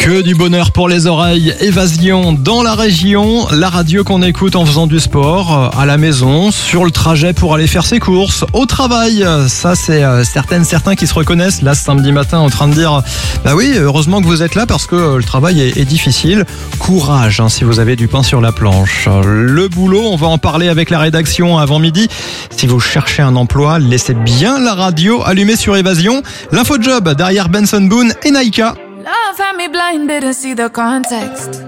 Que du bonheur pour les oreilles. Évasion dans la région, la radio qu'on écoute en faisant du sport, à la maison, sur le trajet pour aller faire ses courses, au travail. Ça, c'est certains qui se reconnaissent là ce samedi matin en train de dire bah oui, heureusement que vous êtes là parce que le travail est difficile. Courage si vous avez du pain sur la planche. Le boulot, on va en parler avec la rédaction avant midi. Si vous cherchez un emploi, laissez bien la radio allumée sur Évasion. L'infojob derrière Benson Boone et Naika. Love had me blind, didn't see the context.